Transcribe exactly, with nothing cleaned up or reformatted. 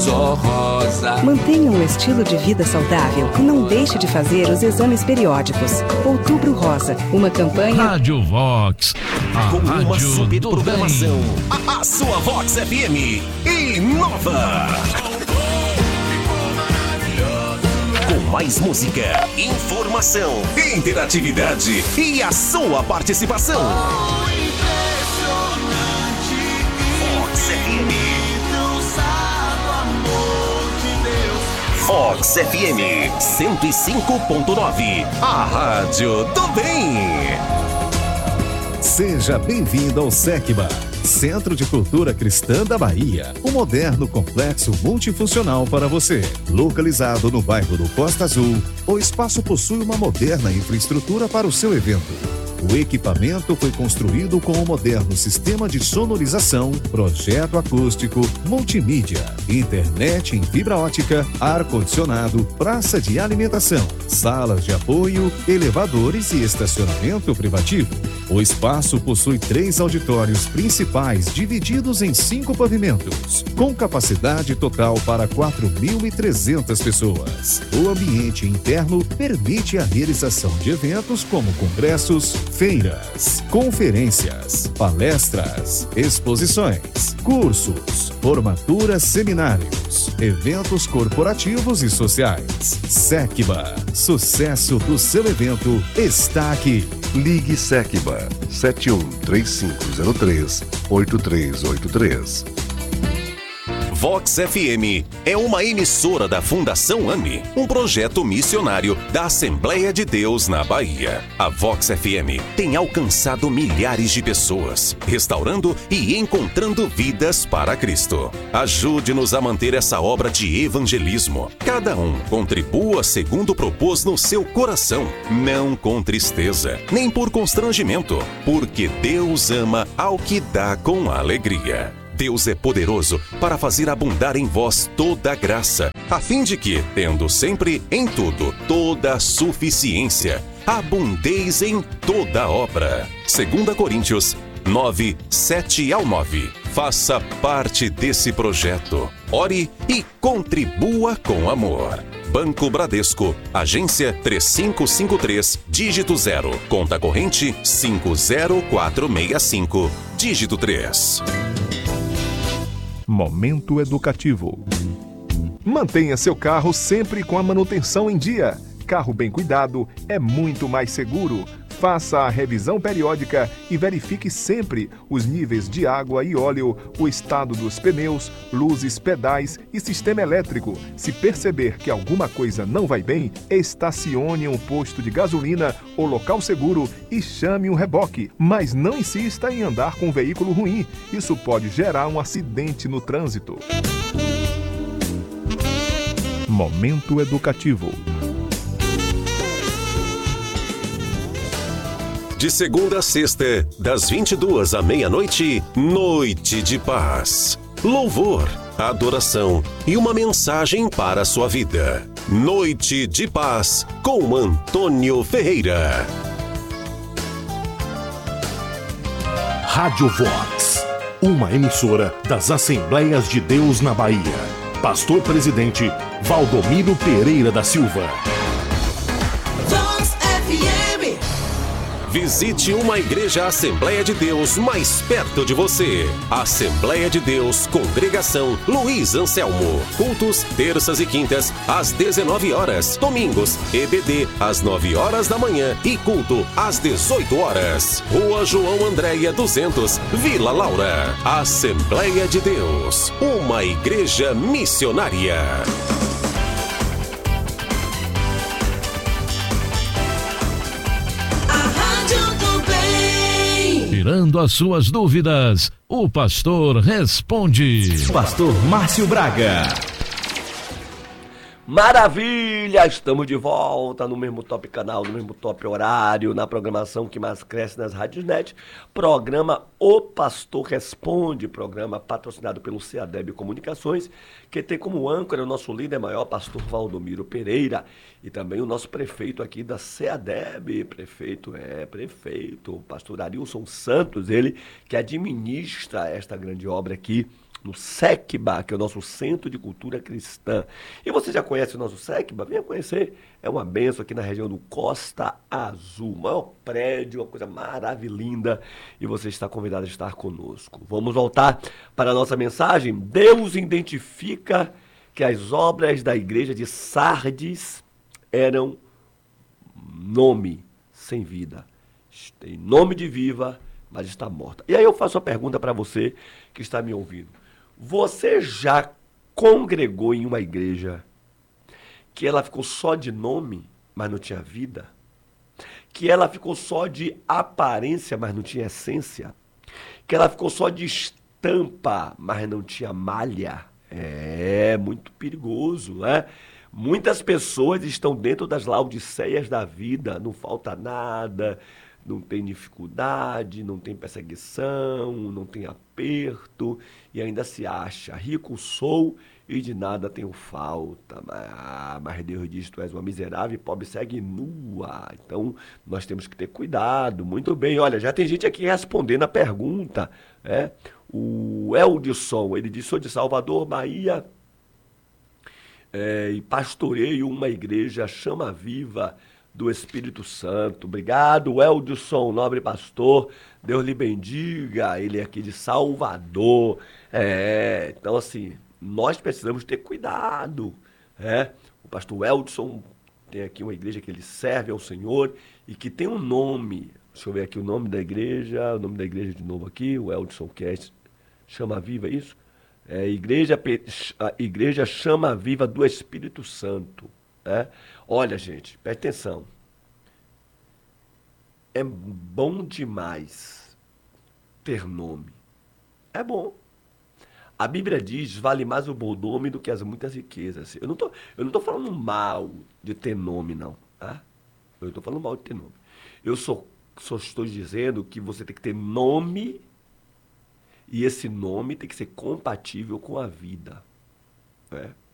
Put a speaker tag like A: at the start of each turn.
A: sou rosa.
B: Mantenha um estilo de vida saudável e não deixe de fazer os exames periódicos. Outubro Rosa, uma campanha...
C: Rádio Vox, a
D: com
C: rádio
D: uma super
C: do
D: programação.
C: bem.
D: A, a sua Vox F M inova. Com mais música, informação, interatividade e a sua participação. Vox F M. Vox F M cento e cinco ponto nove, a rádio do bem.
E: Seja bem-vindo ao SECBA, Centro de Cultura Cristã da Bahia, um moderno complexo multifuncional para você. Localizado no bairro do Costa Azul, o espaço possui uma moderna infraestrutura para o seu evento. O equipamento foi construído com um moderno sistema de sonorização, projeto acústico, multimídia, internet em fibra ótica, ar-condicionado, praça de alimentação, salas de apoio, elevadores e estacionamento privativo. O espaço possui três auditórios principais divididos em cinco pavimentos, com capacidade total para quatro mil e trezentas pessoas. O ambiente interno permite a realização de eventos como congressos, feiras, conferências, palestras, exposições, cursos, formaturas, seminários, eventos corporativos e sociais. SECBA, sucesso do seu evento está aqui.
F: Ligue SECBA sete um três cinco zero três oito três oito três.
D: Vox F M é uma emissora da Fundação AMI, um projeto missionário da Assembleia de Deus na Bahia. A Vox F M tem alcançado milhares de pessoas, restaurando e encontrando vidas para Cristo. Ajude-nos a manter essa obra de evangelismo. Cada um contribua segundo propôs no seu coração, não com tristeza, nem por constrangimento, porque Deus ama ao que dá com alegria. Deus é poderoso para fazer abundar em vós toda a graça, a fim de que, tendo sempre em tudo toda a suficiência, abundeis em toda obra. Segunda Coríntios nove, sete ao nove. Faça parte desse projeto. Ore e contribua com amor. Banco Bradesco, agência três cinco cinco três, dígito zero, conta corrente cinco zero quatro seis cinco, dígito três.
G: Momento educativo. Mantenha seu carro sempre com a manutenção em dia. Carro bem cuidado é muito mais seguro. Faça a revisão periódica e verifique sempre os níveis de água e óleo, o estado dos pneus, luzes, pedais e sistema elétrico. Se perceber que alguma coisa não vai bem, estacione em um posto de gasolina ou local seguro e chame um reboque. Mas não insista em andar com um veículo ruim. Isso pode gerar um acidente no trânsito. Momento educativo.
D: De segunda a sexta, das vinte e duas à meia-noite, Noite de Paz. Louvor, adoração e uma mensagem para a sua vida. Noite de Paz, com Antônio Ferreira.
H: Rádio Vox, uma emissora das Assembleias de Deus na Bahia. Pastor Presidente Valdomiro Pereira da Silva.
D: Visite uma igreja Assembleia de Deus mais perto de você. Assembleia de Deus, Congregação Luiz Anselmo. Cultos terças e quintas às dezenove horas. Domingos, E B D às nove horas da manhã e culto às dezoito horas. Rua João Andréia duzentos, Vila Laura. Assembleia de Deus, uma igreja missionária.
C: Tirando as suas dúvidas, o pastor responde.
I: Pastor Márcio Braga. Maravilha! Estamos de volta no mesmo top canal, no mesmo top horário, na programação que mais cresce nas rádios net. Programa O Pastor Responde, programa patrocinado pelo CEADEB Comunicações, que tem como âncora o nosso líder maior, pastor Valdomiro Pereira, e também o nosso prefeito aqui da CEADEB, prefeito, é, prefeito, o pastor Arilson Santos, ele que administra esta grande obra aqui no SECBA, que é o nosso Centro de Cultura Cristã. E você já conhece o nosso SECBA? Venha conhecer. É uma benção aqui na região do Costa Azul. Maior prédio, uma coisa maravilhosa. E você está convidado a estar conosco. Vamos voltar para a nossa mensagem. Deus identifica que as obras da igreja de Sardes eram nome sem vida. Tem nome de viva, mas está morta. E aí eu faço a pergunta para você que está me ouvindo. Você já congregou em uma igreja que ela ficou só de nome, mas não tinha vida? Que ela ficou só de aparência, mas não tinha essência? Que ela ficou só de estampa, mas não tinha malha? É muito perigoso, né? Muitas pessoas estão dentro das laodiceias da vida, não falta nada, não tem dificuldade, não tem perseguição, não tem aperto, e ainda se acha, rico sou e de nada tenho falta. Ah, mas Deus diz, tu és uma miserável e pobre segue nua. Então, nós temos que ter cuidado. Muito bem, olha, já tem gente aqui respondendo a pergunta, né? O Eldson, ele diz, sou de Salvador, Bahia, é, e pastoreio uma igreja Chama Viva do Espírito Santo. Obrigado, Eldson, nobre pastor. Deus lhe bendiga. Ele é aqui de Salvador. É, então, assim, nós precisamos ter cuidado. É? O pastor Eldson tem aqui uma igreja que ele serve ao Senhor e que tem um nome. Deixa eu ver aqui o nome da igreja. O nome da igreja de novo aqui. O Eldson quer Chama Viva, é isso? É, igreja, a igreja Chama Viva do Espírito Santo. É? Olha, gente, preste atenção. É bom demais ter nome. É bom. A Bíblia diz, vale mais o bom nome do que as muitas riquezas. Eu não tô, eu não tô falando mal de ter nome, não. Tá? Eu estou falando mal de ter nome. Eu só, só estou dizendo que você tem que ter nome e esse nome tem que ser compatível com a vida. É?